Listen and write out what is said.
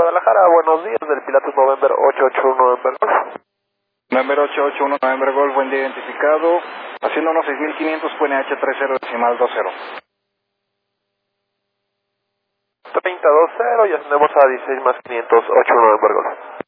Guadalajara, buenos días, del Pilatus November 881 November Golf. November 881 November Golf, buen día identificado, haciendo unos 6500, QNH 30.20. 3020 y ascendemos a 16 más 500, 8 November Golf.